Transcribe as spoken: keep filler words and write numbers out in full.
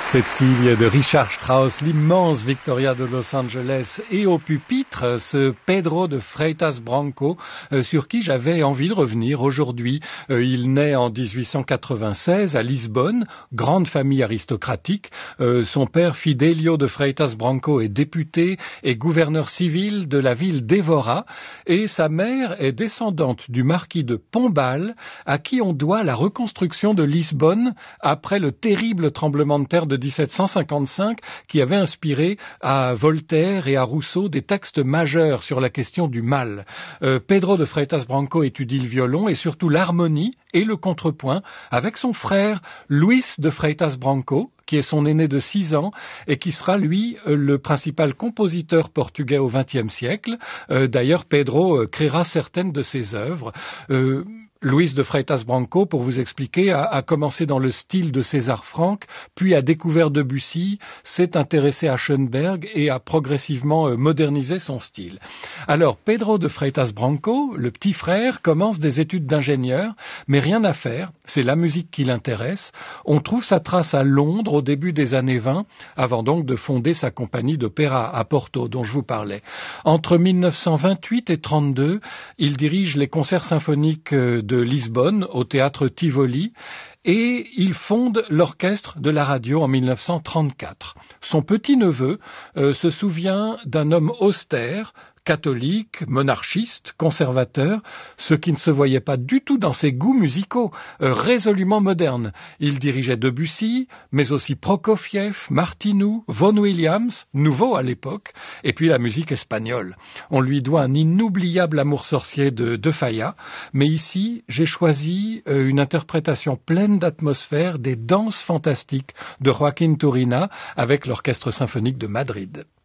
Cécile de Richard Strauss, l'immense Victoria de Los Angeles, et au pupitre ce Pedro de Freitas Branco euh, sur qui j'avais envie de revenir aujourd'hui. Euh, il naît en dix-huit cent quatre-vingt-seize à Lisbonne, grande famille aristocratique. Euh, son père Fidelio de Freitas Branco est député et gouverneur civil de la ville d'Evora, et sa mère est descendante du marquis de Pombal, à qui on doit la reconstruction de Lisbonne après le terrible tremblement de terre de dix-sept cent cinquante-cinq qui avait inspiré à Voltaire et à Rousseau des textes majeurs sur la question du mal. Euh, Pedro de Freitas Branco étudie le violon et surtout l'harmonie et le contrepoint avec son frère Luis de Freitas Branco, qui est son aîné de six ans et qui sera, lui, le principal compositeur portugais au vingtième siècle. Euh, d'ailleurs, Pedro euh, créera certaines de ses œuvres. Euh, Luis de Freitas Branco, pour vous expliquer, a, a commencé dans le style de César Franck, puis a découvert Debussy, s'est intéressé à Schoenberg et a progressivement euh, modernisé son style. Alors, Pedro de Freitas Branco, le petit frère, commence des études d'ingénieur, mais rien à faire, c'est la musique qui l'intéresse. On trouve sa trace à Londres au début des années vingt, avant donc de fonder sa compagnie d'opéra à Porto, dont je vous parlais. Entre mille neuf cent vingt-huit et trente-deux, il dirige les concerts symphoniques de Lisbonne au théâtre Tivoli, et il fonde l'orchestre de la radio en mille neuf cent trente-quatre. Son petit-neveu euh, se souvient d'un homme austère, catholique, monarchiste, conservateur, ce qui ne se voyait pas du tout dans ses goûts musicaux, euh, résolument modernes. Il dirigeait Debussy, mais aussi Prokofiev, Martinou, Vaughan Williams, nouveau à l'époque, et puis la musique espagnole. On lui doit un inoubliable amour sorcier de, de Falla, mais ici, j'ai choisi euh, une interprétation pleine d'atmosphère des danses fantastiques de Joaquín Turina avec l'Orchestre symphonique de Madrid.